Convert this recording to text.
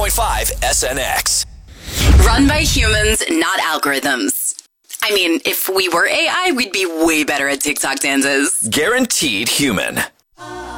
101.5 SNX. Run by humans, not algorithms. I mean, if we were AI, we'd be way better at TikTok dances. Guaranteed human.